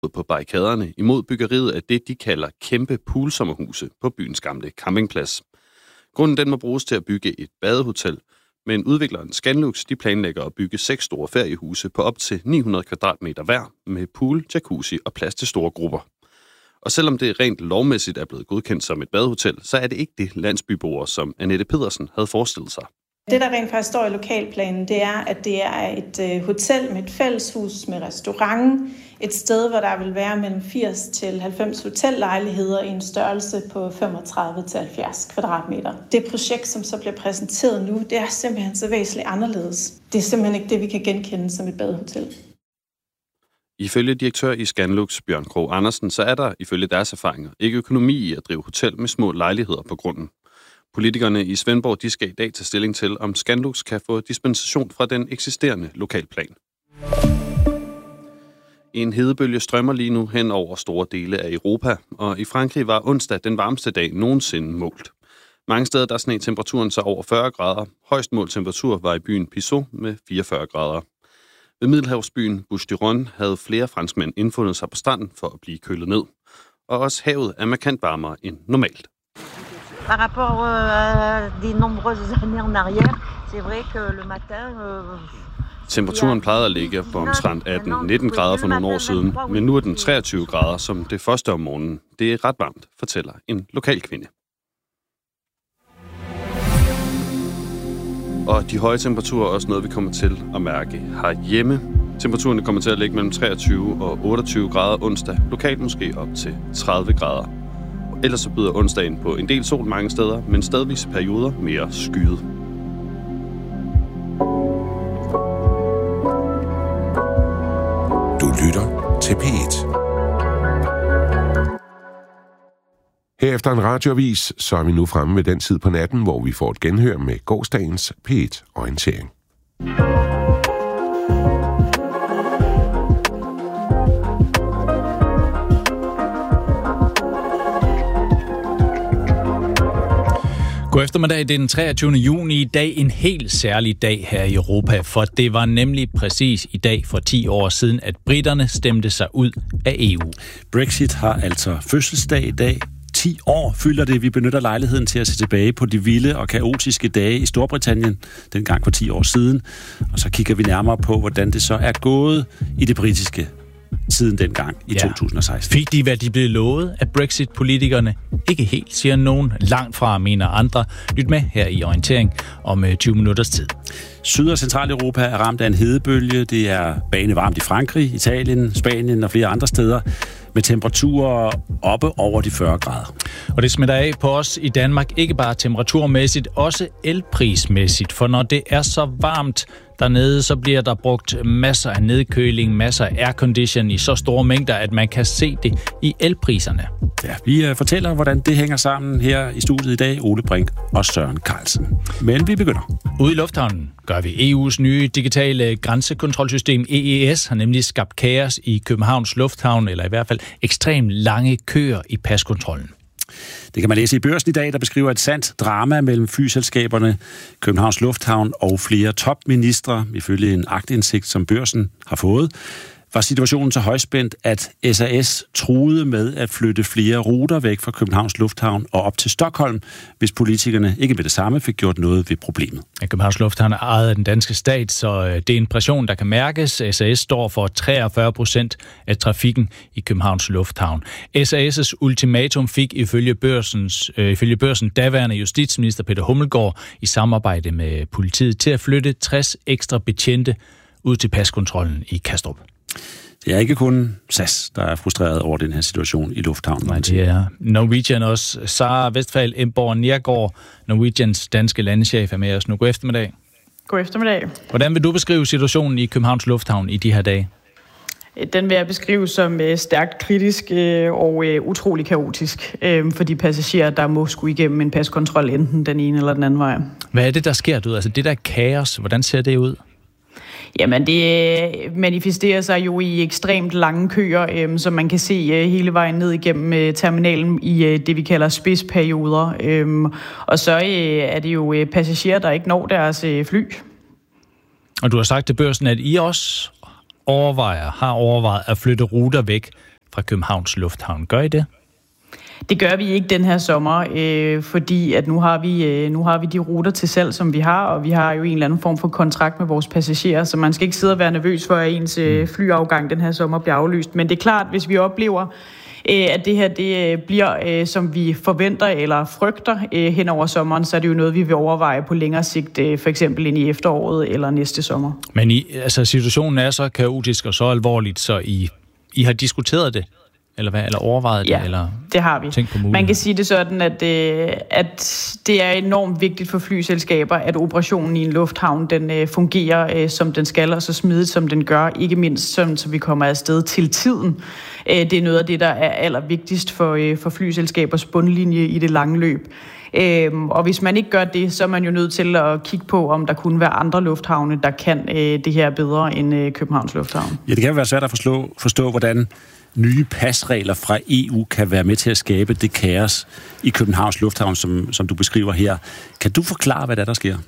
på barrikaderne imod byggeriet af det, de kalder kæmpe poolsommerhuse på byens gamle campingplads. Grunden den må bruges til at bygge et badehotel, men udvikleren Scanlux de planlægger at bygge 6 store feriehuse på op til 900 kvadratmeter hver med pool, jacuzzi og plads til store grupper. Og selvom det rent lovmæssigt er blevet godkendt som et badehotel, så er det ikke det landsbyboere, som Annette Pedersen havde forestillet sig. Det, der rent faktisk står i lokalplanen, det er, at det er et hotel med et fælleshus med restaurant. Et sted, hvor der vil være mellem 80 til 90 hotellejligheder i en størrelse på 35 til 70 kvadratmeter. Det projekt, som så bliver præsenteret nu, det er simpelthen så væsentligt anderledes. Det er simpelthen ikke det, vi kan genkende som et badehotel. Ifølge direktør i Scanlux, Bjørn Krog Andersen, så er der ifølge deres erfaringer ikke økonomi i at drive hotel med små lejligheder på grunden. Politikerne i Svendborg de skal i dag tage stilling til, om Scanlux kan få dispensation fra den eksisterende lokalplan. En hedebølge strømmer lige nu hen over store dele af Europa, og i Frankrig var onsdag den varmeste dag nogensinde målt. Mange steder der sneg temperaturen så over 40 grader. Højst målt temperatur var i byen Pissot med 44 grader. Ved middelhavsbyen Bouches-du-Rhône havde flere franskmænd indfundet sig på stranden for at blive kølet ned. Og også havet er markant varmere end normalt. Par rapport à des nombreuses années en arrière, c'est vrai que le matin... Temperaturen plejede at ligge på omtrent 18-19 grader for nogle år siden, men nu er den 23 grader som det første om morgenen. Det er ret varmt, fortæller en lokal kvinde. Og de høje temperaturer er også noget, vi kommer til at mærke herhjemme. Temperaturen kommer til at ligge mellem 23 og 28 grader onsdag, lokalt måske op til 30 grader. Ellers så byder onsdagen på en del sol mange steder, men stedvis perioder mere skyet. Du lytter til P1. Herefter en radioavis, så er vi nu fremme ved den tid på natten, hvor vi får et genhør med gårsdagens P1-orientering. God eftermiddag, det er den 23. juni i dag, en helt særlig dag her i Europa, for det var nemlig præcis i dag for 10 år siden, at briterne stemte sig ud af EU. Brexit har altså fødselsdag i dag. 10 år fylder det. Vi benytter lejligheden til at se tilbage på de vilde og kaotiske dage i Storbritannien, dengang for 10 år siden. Og så kigger vi nærmere på, hvordan det så er gået i det britiske siden dengang i 2016. Fik de, hvad de blev lovet af Brexit-politikerne? Ikke helt, siger nogen. Langt fra, mener andre. Lyt med her i orientering om 20 minutters tid. Syd- og Centraleuropa er ramt af en hedebølge. Det er banevarmt i Frankrig, Italien, Spanien og flere andre steder, med temperaturer oppe over de 40 grader. Og det smitter af på os i Danmark, ikke bare temperaturmæssigt, også elprismæssigt. For når det er så varmt dernede, så bliver der brugt masser af nedkøling, masser af aircondition i så store mængder, at man kan se det i elpriserne. Ja, vi fortæller, hvordan det hænger sammen her i studiet i dag, Ole Brink og Søren Carlsen. Men vi begynder. Ude i lufthavnen gør vi. EU's nye digitale grænsekontrolsystem EES har nemlig skabt kaos i Københavns Lufthavn, eller i hvert fald ekstremt lange køer i paskontrollen. Det kan man læse i Børsen i dag, der beskriver et sandt drama mellem flyselskaberne, Københavns Lufthavn og flere topministre, ifølge en aktindsigt, som Børsen har fået. Var situationen så højspændt, at SAS truede med at flytte flere ruter væk fra Københavns Lufthavn og op til Stockholm, hvis politikerne ikke med det samme fik gjort noget ved problemet. Københavns Lufthavn er ejet af den danske stat, så det er en pression, der kan mærkes. SAS står for 43% af trafikken i Københavns Lufthavn. SAS' ultimatum fik ifølge Børsen daværende justitsminister Peter Hummelgaard i samarbejde med politiet til at flytte 60 ekstra betjente ud til paskontrollen i Kastrup. Det er ikke kun SAS, der er frustreret over den her situation i lufthavnen. Nej, det er Norwegian også. Sara Vestfald Emborg Nergård, Norwegians danske landeschef, er med os nu. God eftermiddag. God eftermiddag. Hvordan vil du beskrive situationen i Københavns Lufthavn i de her dage? Den vil jeg beskrive som stærkt kritisk og utrolig kaotisk for de passagerer, der må skulle igennem en paskontrol enten den ene eller den anden vej. Hvad er det, der sker ud? Altså det der kaos, hvordan ser det ud? Jamen, det manifesterer sig jo i ekstremt lange køer, som man kan se hele vejen ned igennem terminalen i det, vi kalder spidsperioder. Og så er det jo passagerer, der ikke når deres fly. Og du har sagt til Børsen, at I også har overvejet at flytte ruter væk. fra Københavns Lufthavn. Gør I det? Det gør vi ikke den her sommer, fordi at nu har vi de ruter til salg, som vi har, og vi har jo en eller anden form for kontrakt med vores passagerer, så man skal ikke sidde og være nervøs for, at ens flyafgang den her sommer bliver aflyst. Men det er klart, hvis vi oplever, at det her det bliver, som vi forventer eller frygter hen over sommeren, så er det jo noget, vi vil overveje på længere sigt, for eksempel ind i efteråret eller næste sommer. Men situationen er så kaotisk og så alvorligt, så I har diskuteret det? Eller hvad? Eller overvejet det? Ja, eller det har vi. Man kan sige det sådan, at det er enormt vigtigt for flyselskaber, at operationen i en lufthavn den fungerer, som den skal, og så smidigt, som den gør. Ikke mindst, så vi kommer afsted til tiden. Det er noget af det, der er allervigtigst for flyselskabers bundlinje i det lange løb. Og hvis man ikke gør det, så er man jo nødt til at kigge på, om der kunne være andre lufthavne, der kan det her bedre end Københavns Lufthavn. Ja, det kan jo være svært at forstå, hvordan nye pasregler fra EU kan være med til at skabe det kaos i Københavns Lufthavn, som du beskriver her. Kan du forklare, hvad der sker?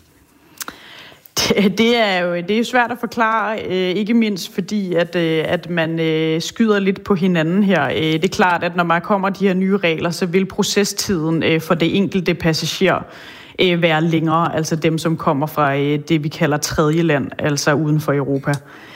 Det er jo svært at forklare, ikke mindst fordi, at man skyder lidt på hinanden her. Det er klart, at når man kommer de her nye regler, så vil procestiden for det enkelte passager være længere, altså dem, som kommer fra det, vi kalder tredje land, altså uden for Europa.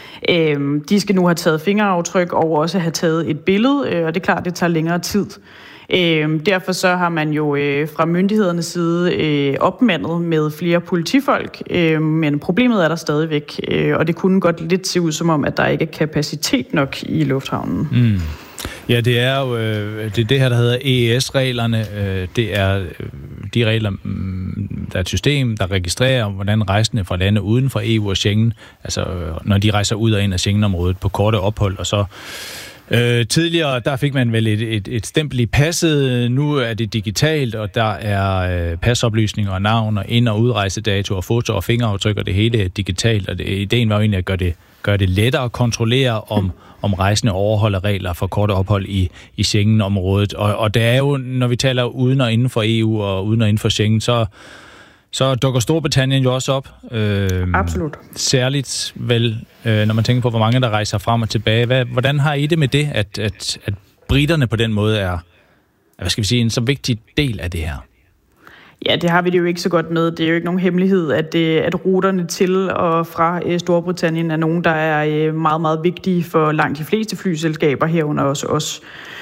De skal nu have taget fingeraftryk og også have taget et billede, og det er klart, det tager længere tid. Derfor så har man jo fra myndighedernes side opmandet med flere politifolk, men problemet er der stadigvæk, og det kunne godt lidt se ud som om, at der ikke er kapacitet nok i lufthavnen. Mm. Ja, det er jo det her, der hedder EES-reglerne. Det er de regler, der er et system, der registrerer, hvordan rejsende fra lande uden for EU og Schengen, altså når de rejser ud og ind af Schengen-området på korte ophold, og så tidligere, der fik man vel et stempel i passet. Nu er det digitalt, og der er pasoplysninger og navn og ind- og udrejsedato og foto og fingeraftryk, og det hele er digitalt. Og ideen var jo egentlig at gøre det lettere at kontrollere, om rejsende overholder regler for korte ophold i Schengen-området. Og det er jo, når vi taler uden og inden for EU og uden og inden for Schengen, så dukker Storbritannien jo også op. Absolut. Særligt vel, når man tænker på, hvor mange der rejser frem og tilbage. Hvordan har I det med det, at briterne på den måde er, hvad skal vi sige, en så vigtig del af det her? Ja, det har vi det jo ikke så godt med. Det er jo ikke nogen hemmelighed, at ruterne til og fra Storbritannien er nogen, der er meget, meget vigtige for langt de fleste flyselskaber herunder også os.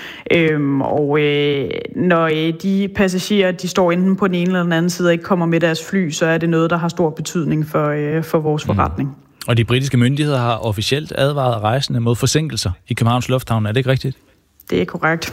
Når de passagerer, de står enten på den ene eller den anden side og ikke kommer med deres fly, så er det noget, der har stor betydning for vores forretning. Og de britiske myndigheder har officielt advaret rejsende mod forsinkelser i Københavns Lufthavn. Er det ikke rigtigt? Det er korrekt.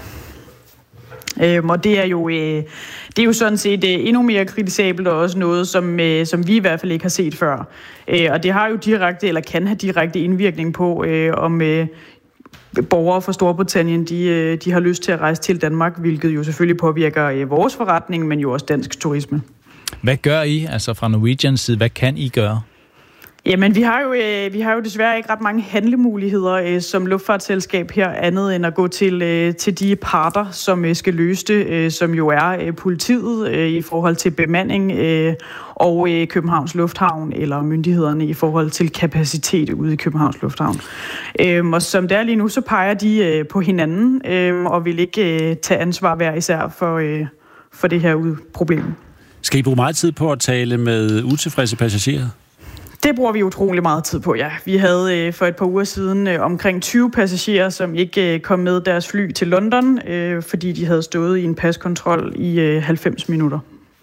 Og det er jo sådan set endnu mere kritisabelt og også noget, som vi i hvert fald ikke har set før. Og det har jo direkte, eller kan have direkte indvirkning på, om borgere fra Storbritannien, de har lyst til at rejse til Danmark, hvilket jo selvfølgelig påvirker vores forretning, men jo også dansk turisme. Hvad gør I, altså fra Norwegians side? Hvad kan I gøre? Jamen, vi har jo desværre ikke ret mange handlemuligheder som luftfartsselskab her, andet end at gå til de parter, som skal løse det, som jo er politiet i forhold til bemanding og Københavns Lufthavn, eller myndighederne i forhold til kapacitet ude i Københavns Lufthavn. Og som det er lige nu, så peger de på hinanden og vil ikke tage ansvar hver især for det her problem. Skal I bruge meget tid på at tale med utilfredse passagerer? Det bruger vi utrolig meget tid på, ja. Vi havde for et par uger siden omkring 20 passagerer, som ikke kom med deres fly til London, fordi de havde stået i en paskontrol i 90 minutter.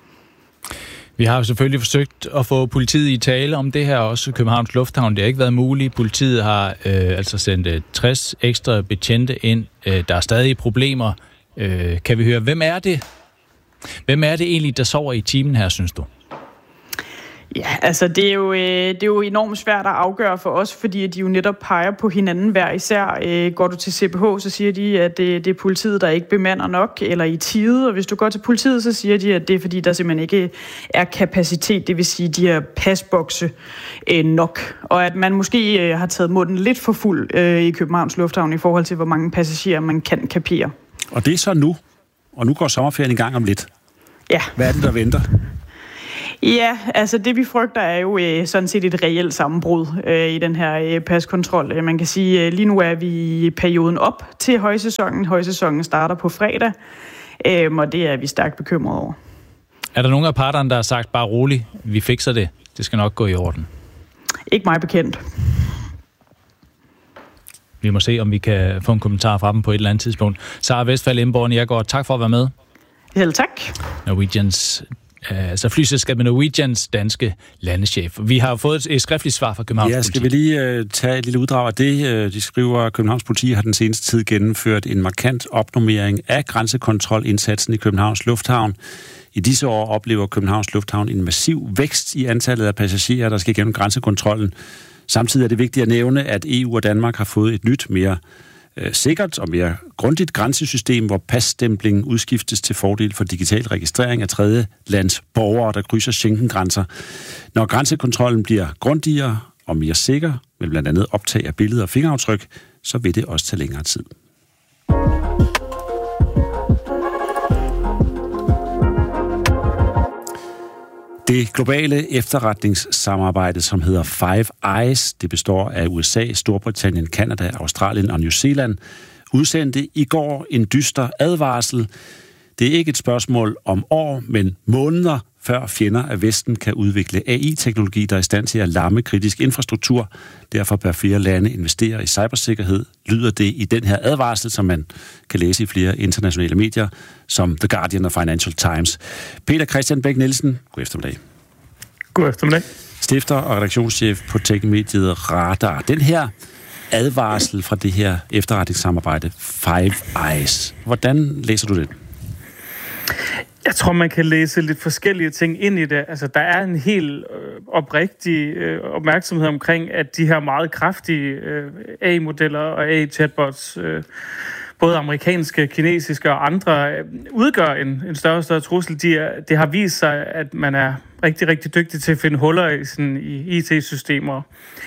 Vi har jo selvfølgelig forsøgt at få politiet i tale om det her, også Københavns Lufthavn. Det har ikke været muligt. Politiet har altså sendt 60 ekstra betjente ind. Der er stadig problemer. Kan vi høre, hvem er det? Hvem er det egentlig, der sover i timen her, synes du? Ja, altså det er jo enormt svært at afgøre for os, fordi de jo netop peger på hinanden hver især. Går du til CPH, så siger de, at det er politiet, der ikke bemander nok, eller i tide. Og hvis du går til politiet, så siger de, at det er fordi, der simpelthen ikke er kapacitet, det vil sige, de her pasbokse nok. Og at man måske har taget munden lidt for fuld i Københavns Lufthavn i forhold til, hvor mange passagerer man kan kapere. Og det er så nu, og nu går sommerferien i gang om lidt. Ja. Hvad er det, der venter? Ja, altså det vi frygter er jo sådan set et reelt sammenbrud i den her paskontrol. Man kan sige, lige nu er vi i perioden op til højsæsonen. Højsæsonen starter på fredag, og det er vi stærkt bekymrede over. Er der nogen af parterne, der har sagt, bare rolig, vi fikser det, det skal nok gå i orden? Ikke mig bekendt. Vi må se, om vi kan få en kommentar fra dem på et eller andet tidspunkt. Sara Westphal Emborg, jeg går. Tak for at være med. Helt tak. Norwegians, altså flyselskabet Norwegians danske landeschef. Vi har fået et skriftligt svar fra Københavns Politi. Ja, skal vi lige tage et lille uddrag af det? De skriver, at Københavns Politi har den seneste tid gennemført en markant opnormering af grænsekontrolindsatsen i Københavns Lufthavn. I disse år oplever Københavns Lufthavn en massiv vækst i antallet af passagerer, der skal gennem grænsekontrollen. Samtidig er det vigtigt at nævne, at EU og Danmark har fået et nyt, mere sikkert og mere grundigt grænsesystem, hvor passtempling udskiftes til fordel for digital registrering af tredje lands borgere, der krydser Schengen-grænser. Når grænsekontrollen bliver grundigere og mere sikker, med blandt andet optag af billeder og fingeraftryk, så vil det også tage længere tid. Det globale efterretningssamarbejde, som hedder Five Eyes, det består af USA, Storbritannien, Canada, Australien og New Zealand, udsendte i går en dyster advarsel. Det er ikke et spørgsmål om år, men måneder, før fjender af Vesten kan udvikle AI-teknologi, der er i stand til at lamme kritisk infrastruktur. Derfor bør flere lande investere i cybersikkerhed, lyder det i den her advarsel, som man kan læse i flere internationale medier, som The Guardian og Financial Times. Peter Christian Bæk Nielsen, god eftermiddag. God eftermiddag. Stifter og redaktionschef på tech-mediet Radar. Den her advarsel fra det her efterretningssamarbejde, Five Eyes, hvordan læser du det? Jeg tror, man kan læse lidt forskellige ting ind i det. Altså, der er en helt oprigtig opmærksomhed omkring, at de her meget kraftige AI-modeller og AI-chatbots, både amerikanske, kinesiske og andre, udgør en større og større trussel. Det har vist sig, at man er rigtig, rigtig dygtig til at finde huller i IT-systemer.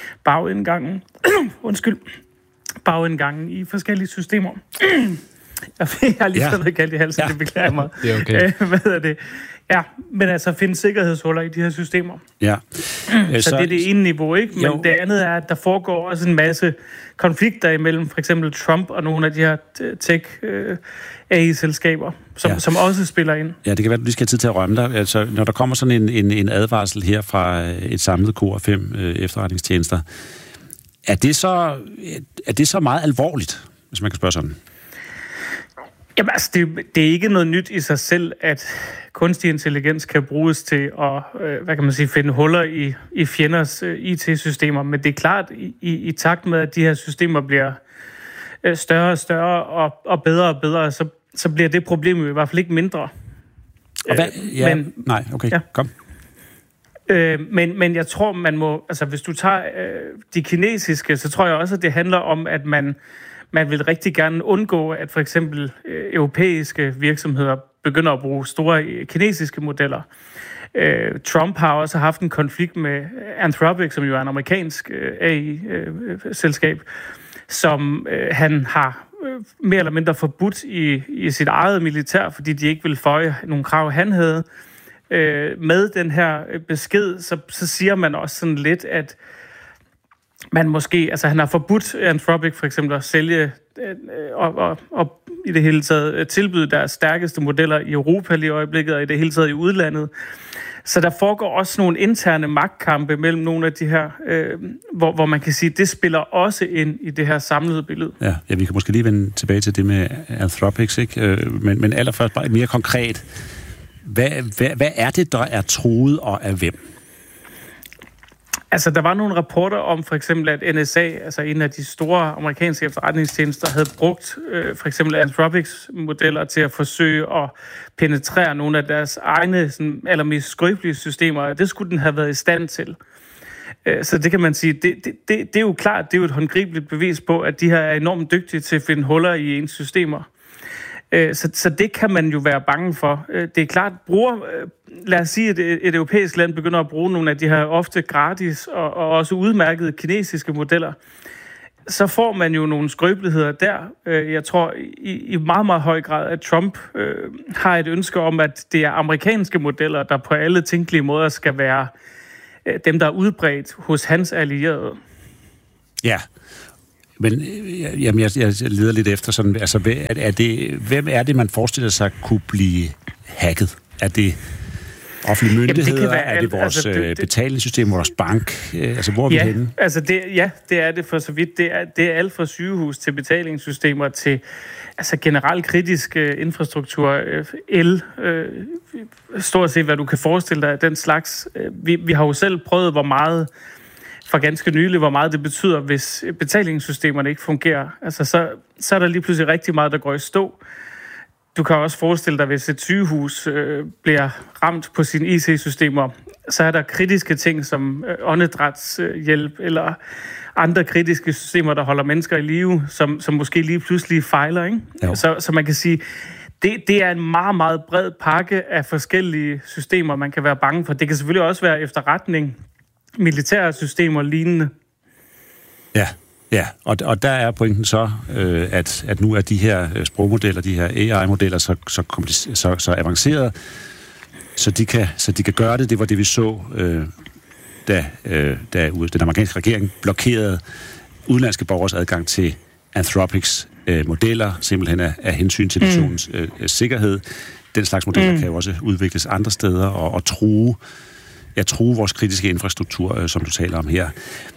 Bagindgangen i forskellige systemer. Jeg har lige fået noget galt i halsen, det beklager mig. Det er okay. Hvad hedder det? Ja, men altså finde sikkerhedshuller i de her systemer. Ja. Så det er det ene niveau, ikke? Men det andet er, at der foregår også en masse konflikter imellem for eksempel Trump og nogle af de her tech-AI-selskaber, som også spiller ind. Ja, det kan være, at du lige skal have tid til at rømme dig. Altså, når der kommer sådan en advarsel her fra et samlet kor af 5 efterretningstjenester, er det så meget alvorligt, hvis man kan spørge sådan? Jamen altså, det er ikke noget nyt i sig selv, at kunstig intelligens kan bruges til at, finde huller i fjenders IT-systemer. Men det er klart, i takt med, at de her systemer bliver større og større og bedre, så bliver det problem i hvert fald ikke mindre. Og hvad? Kom. Men jeg tror, man må, altså hvis du tager de kinesiske, så tror jeg også, at det handler om, at man vil rigtig gerne undgå, at for eksempel europæiske virksomheder begynder at bruge store kinesiske modeller. Trump har også haft en konflikt med Anthropic, som jo er en amerikansk AI-selskab, som han har mere eller mindre forbudt i sit eget militær, fordi de ikke vil føje nogle krav, han havde. Med den her besked, så siger man også sådan lidt, at man måske, altså han har forbudt Anthropic for eksempel at sælge og i det hele taget tilbyde deres stærkeste modeller i Europa lige i øjeblikket, og i det hele taget i udlandet. Så der foregår også nogle interne magtkampe mellem nogle af de her, hvor man kan sige, det spiller også ind i det her samlede billede. Ja, vi kan måske lige vende tilbage til det med Anthropic, ikke? Men allerførst bare mere konkret. Hvad er det, der er truet, og af hvem? Altså, der var nogle rapporter om for eksempel, at NSA, altså en af de store amerikanske efterretningstjenester, havde brugt for eksempel Anthropics modeller til at forsøge at penetrere nogle af deres egne sådan, allermest skrøbelige systemer. Det skulle den have været i stand til. Så det kan man sige, det er jo klart, det er jo et håndgribeligt bevis på, at de her er enormt dygtige til at finde huller i ens systemer. Så det kan man jo være bange for. Det er klart, lad os sige, at et europæisk land begynder at bruge nogle af de her ofte gratis og også udmærkede kinesiske modeller. så får man jo nogle skrøbeligheder der. Jeg tror i meget, meget høj grad, at Trump har et ønske om, at det er amerikanske modeller, der på alle tænkelige måder skal være dem, der er udbredt hos hans allierede. Ja, men jeg leder lidt efter sådan, altså, hvem er det, man forestiller sig kunne blive hacket? Er det offentlige myndigheder? Er det vores betalingssystem, vores bank? Altså, hvor er vi henne? Altså det er det for så vidt. Det er alt fra sygehus til betalingssystemer til generelt kritisk infrastruktur, stort set, hvad du kan forestille dig, den slags. Vi har jo selv prøvet, hvor meget det betyder, hvis betalingssystemerne ikke fungerer. Altså, så er der lige pludselig rigtig meget, der går i stå. Du kan også forestille dig, hvis et sygehus bliver ramt på sine IT-systemer, så er der kritiske ting som åndedrætshjælp eller andre kritiske systemer, der holder mennesker i live, som måske lige pludselig fejler, ikke? Så man kan sige, det er en meget, meget bred pakke af forskellige systemer, man kan være bange for. Det kan selvfølgelig også være efterretning, militære systemer lignende. Ja, og der er pointen så, at nu er de her sprogmodeller, de her AI-modeller så avancerede, så de kan gøre det. Det var det, vi så, da den amerikanske regering blokerede udenlandske borgers adgang til Anthropics modeller, simpelthen af hensyn til nationens sikkerhed. Den slags modeller kan jo også udvikles andre steder og true vores kritiske infrastruktur, som du taler om her.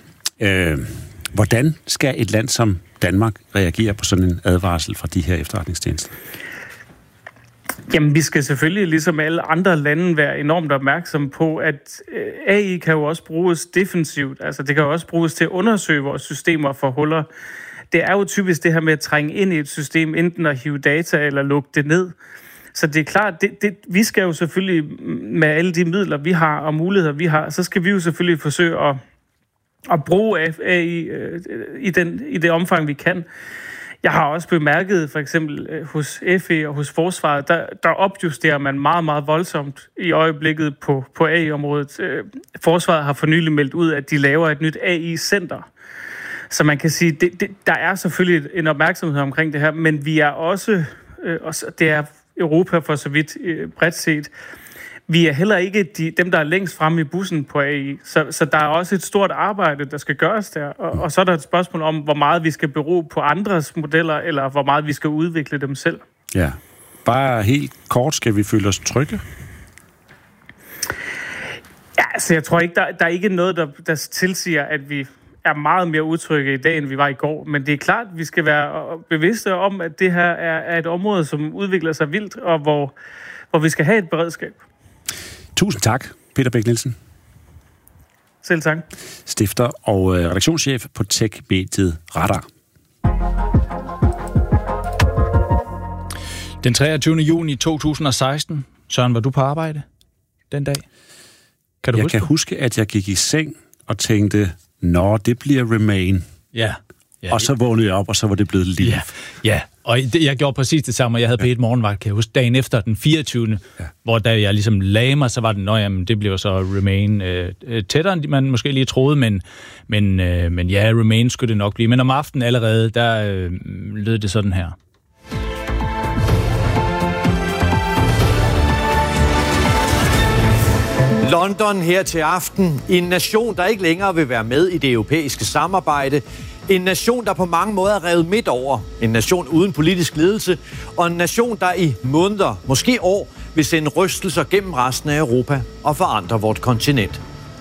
Hvordan skal et land som Danmark reagere på sådan en advarsel fra de her efterretningstjenester? Jamen, vi skal selvfølgelig, ligesom alle andre lande, være enormt opmærksomme på, at AI kan jo også bruges defensivt. Altså, det kan jo også bruges til at undersøge vores systemer for huller. Det er jo typisk det her med at trænge ind i et system, enten at hive data eller lukke det ned. Så det er klart, vi skal jo selvfølgelig, med alle de midler, vi har og muligheder, vi har, så skal vi jo selvfølgelig forsøge at bruge AI i det omfang, vi kan. Jeg har også bemærket, for eksempel hos FE og hos Forsvaret, der opjusterer man meget, meget voldsomt i øjeblikket på AI-området. Forsvaret har for nylig meldt ud, at de laver et nyt AI-center. Så man kan sige, der er selvfølgelig en opmærksomhed omkring det her, men vi er også, det er Europa for så vidt bredt set, vi er heller ikke dem, der er længst fremme i bussen på AI. Så der er også et stort arbejde, der skal gøres der. Og så er der et spørgsmål om, hvor meget vi skal bero på andres modeller, eller hvor meget vi skal udvikle dem selv. Ja. Bare helt kort, skal vi føle os trygge? Ja, altså jeg tror ikke, der er ikke noget, der tilsiger, at vi er meget mere utrygge i dag, end vi var i går. Men det er klart, at vi skal være bevidste om, at det her er et område, som udvikler sig vildt, og hvor vi skal have et beredskab. Tusind tak, Peter Bech-Nielsen. Selv tak. Stifter og redaktionschef på tech-mediet Radar. Den 23. juni 2016. Søren, var du på arbejde den dag? Jeg kan huske, at jeg gik i seng og tænkte, det bliver Remain. Ja. Og så vågnede jeg op, og så var det blevet liv. Ja. Og jeg gjorde præcis det samme, og jeg havde på et morgenvagt, kan jeg huske, dagen efter den 24. Hvor da jeg ligesom lagde mig, så var det, det blev så Remain tættere, end man måske lige troede, men ja, Remain skulle det nok blive. Men om aftenen allerede, der lød det sådan her. London her til aften. En nation, der ikke længere vil være med i det europæiske samarbejde. En nation, der på mange måder er revet midt over. En nation uden politisk ledelse. Og en nation, der i måneder, måske år, vil sende rystelser gennem resten af Europa og forandre vort kontinent.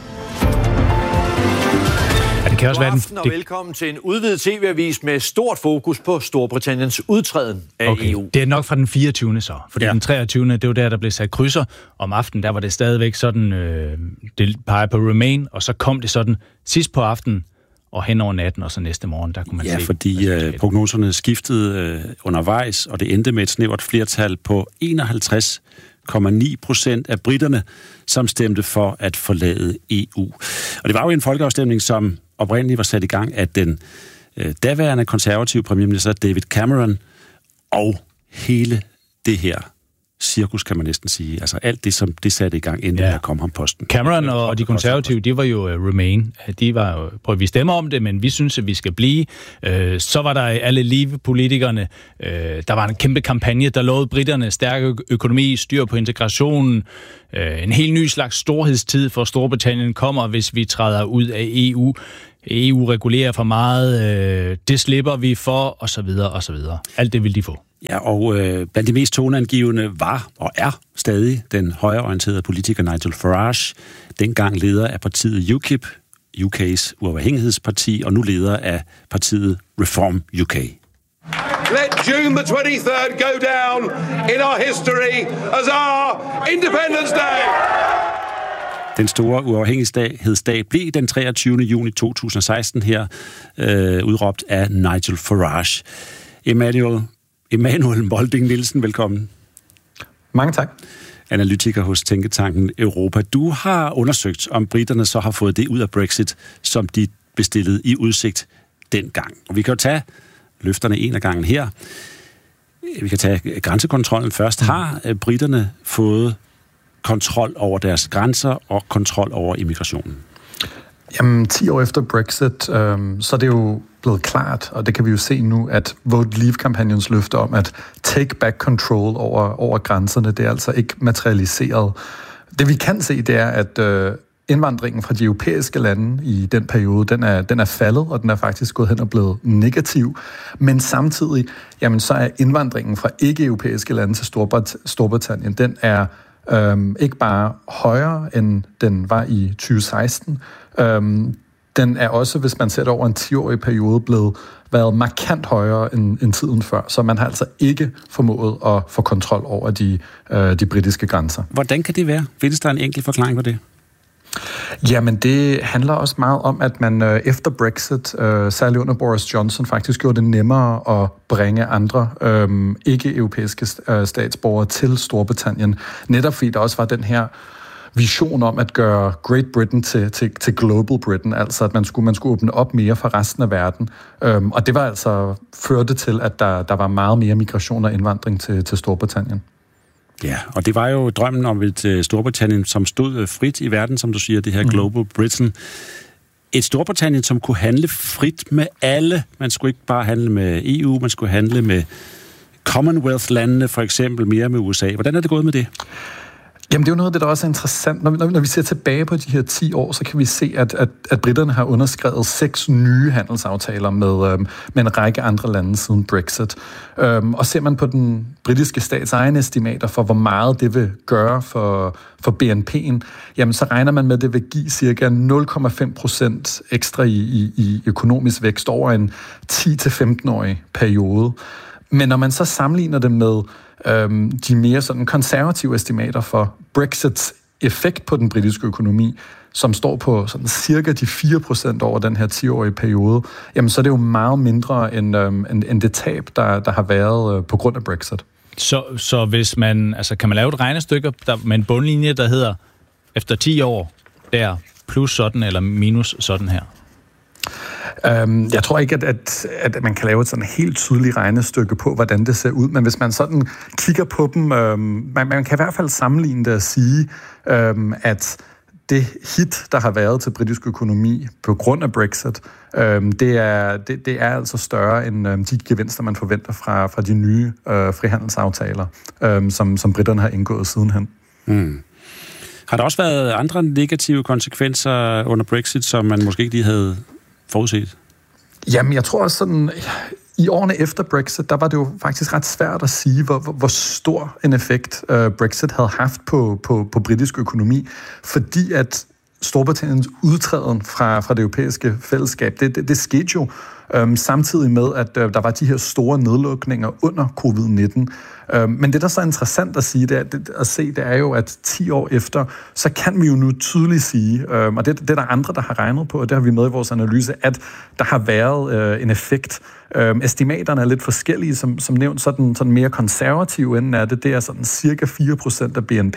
Det kan også være aften og velkommen til en udvidet TV-avis med stort fokus på Storbritanniens udtræden af EU. Det er nok fra den 24. så, fordi den 23. det var der blev sat krydser. Om aftenen, der var det stadigvæk sådan, det peger på Remain, og så kom det sådan sidst på aftenen, og hen over natten, og så næste morgen, der kunne man se... Ja, fordi prognoserne skiftede undervejs, og det endte med et snævert flertal på 51,9% af britterne, som stemte for at forlade EU. Og det var jo en folkeafstemning, som oprindeligt var sat i gang af den daværende konservative premierminister David Cameron, og hele det her cirkus, kan man næsten sige. Altså alt det, som det satte i gang, inden der kom ham posten. Cameron og de konservative, de var jo Remain. De var jo, vi stemmer om det, men vi synes, at vi skal blive. Så var der alle Leave-politikerne. Der var en kæmpe kampagne, der lovede britterne stærk økonomi, styr på integrationen. En helt ny slags storhedstid for Storbritannien kommer, hvis vi træder ud af EU. EU regulerer for meget, det slipper vi for, og så videre, og så videre. Alt det vil de få. Ja, og blandt de mest toneangivende var og er stadig den højreorienterede politiker Nigel Farage, dengang leder af partiet UKIP, UK's uafhængighedsparti, og nu leder af partiet Reform UK. Let June the 23rd go down in our history as our Independence Day. Den store uafhængighedsdag blev den 23. juni 2016 her udråbt af Nigel Farage. Emanuel Molding Nielsen, velkommen. Mange tak. Analytiker hos Tænketanken Europa. Du har undersøgt, om briterne så har fået det ud af Brexit, som de bestillede i udsigt dengang. Og vi kan jo tage løfterne en af gangen her. Vi kan tage grænsekontrollen først. Har briterne fået kontrol over deres grænser og kontrol over immigrationen? Jamen, 10 år efter Brexit, så er det jo blevet klart, og det kan vi jo se nu, at Vote Leave-kampagnens løfte om at take back control over grænserne, det er altså ikke materialiseret. Det vi kan se, det er, at indvandringen fra de europæiske lande i den periode, den er faldet, og den er faktisk gået hen og blevet negativ. Men samtidig, jamen, så er indvandringen fra ikke-europæiske lande til Storbritannien, den er ikke bare højere, end den var i 2016. Den er også, hvis man ser det over en 10-årig periode, været markant højere end tiden før. Så man har altså ikke formået at få kontrol over de britiske grænser. Hvordan kan det være? Findes der en enkelt forklaring på det? Jamen, det handler også meget om, at man efter Brexit, særligt under Boris Johnson, faktisk gjorde det nemmere at bringe andre ikke-europæiske statsborgere til Storbritannien. Netop fordi der også var den her vision om at gøre Great Britain til Global Britain, altså at man skulle åbne op mere for resten af verden. Og det var altså førte til, at der var meget mere migration og indvandring til Storbritannien. Ja, og det var jo drømmen om et Storbritannien, som stod frit i verden, som du siger, det her Global Britain. Et Storbritannien, som kunne handle frit med alle. Man skulle ikke bare handle med EU, man skulle handle med Commonwealth-landene, for eksempel mere med USA. Hvordan er det gået med det? Jamen, det er jo noget af det, der også er interessant. Når vi ser tilbage på de her 10 år, så kan vi se, at britterne har underskrevet 6 nye handelsaftaler med en række andre lande siden Brexit. Og ser man på den britiske stats egen estimater for, hvor meget det vil gøre for BNP'en, jamen så regner man med, at det vil give cirka 0,5% ekstra i økonomisk vækst over en 10-15-årig periode. Men når man så sammenligner det med de mere sådan konservative estimater for Brexits effekt på den britiske økonomi, som står på sådan cirka de 4% over den her 10-årige periode, jamen så er det jo meget mindre end det tab, der har været på grund af Brexit. Så hvis man, altså kan man lave et regnestykke med en bundlinje, der hedder efter 10 år der plus sådan eller minus sådan her? Jeg tror ikke, at man kan lave et sådan helt tydeligt regnestykke på, hvordan det ser ud, men hvis man sådan kigger på dem, man kan i hvert fald sammenligne det at sige, at det hit, der har været til britisk økonomi på grund af Brexit, det er altså større end de gevinster, man forventer fra de nye frihandelsaftaler, som britterne har indgået sidenhen. Har der også været andre negative konsekvenser under Brexit, som man måske ikke lige havde forudset? Jamen, jeg tror også sådan, i årene efter Brexit, der var det jo faktisk ret svært at sige, hvor stor en effekt Brexit havde haft på britisk økonomi, fordi at Storbritanniens udtræden fra det europæiske fællesskab, det skete jo samtidig med, at der var de her store nedlukninger under covid-19. Men det, der så er interessant at sige, det er jo, at 10 år efter, så kan vi jo nu tydeligt sige, og det er der andre, der har regnet på, og det har vi med i vores analyse, at der har været en effekt. Estimaterne er lidt forskellige, som nævnt, sådan mere konservative ende af det er sådan cirka 4% af BNP.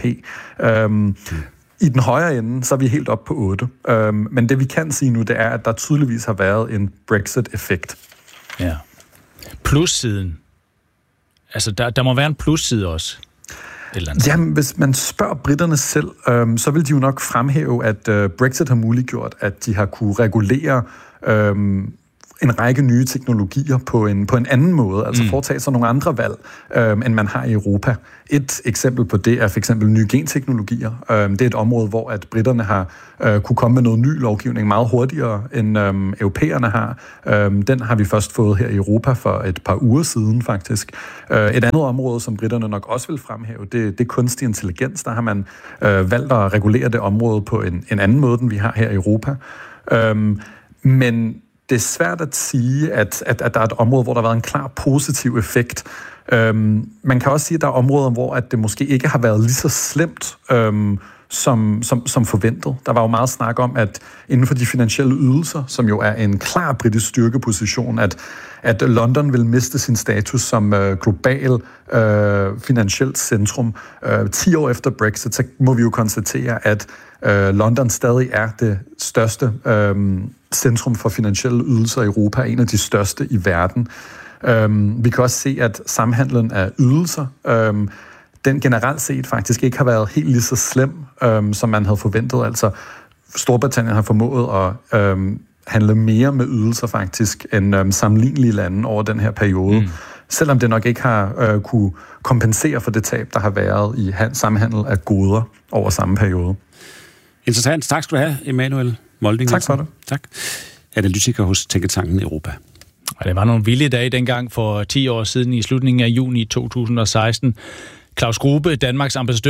I den højre ende, så er vi helt op på 8. Men det vi kan sige nu, det er, at der tydeligvis har været en Brexit-effekt. Ja. Plussiden. Altså, der må være en plusside også. eller andet? Jamen, hvis man spørger britterne selv, så vil de jo nok fremhæve, at Brexit har muliggjort, at de har kunne regulere en række nye teknologier på en anden måde, altså foretage sig nogle andre valg, end man har i Europa. Et eksempel på det er for eksempel nye genteknologier. Det er et område, hvor at britterne har kunne komme med noget ny lovgivning meget hurtigere, end europæerne har. Den har vi først fået her i Europa for et par uger siden, faktisk. Et andet område, som britterne nok også vil fremhæve, det er kunstig intelligens. Der har man valgt at regulere det område på en anden måde, end vi har her i Europa. Men det er svært at sige, at der er et område, hvor der har været en klar positiv effekt. Man kan også sige, at der er områder, hvor at det måske ikke har været lige så slemt som forventet. Der var jo meget snak om, at inden for de finansielle ydelser, som jo er en klar britisk styrkeposition, at London vil miste sin status som global finansielt centrum. 10 år efter Brexit, så må vi jo konstatere, at London stadig er det største centrum for finansielle ydelser i Europa, en af de største i verden. Vi kan også se, at samhandlen af ydelser, den generelt set faktisk ikke har været helt lige så slem, som man havde forventet. Altså, Storbritannien har formået at handle mere med ydelser faktisk, end sammenlignelige lande over den her periode. Selvom det nok ikke har kunne kompensere for det tab, der har været i samhandel af goder over samme periode. Interessant. Tak skal du have, Emanuel Molding. Tak for det. Tak. Analytiker hos Tænketanken Europa. Og det var nogle vilde dage dengang for 10 år siden i slutningen af juni 2016. Claus Grube, Danmarks ambassadør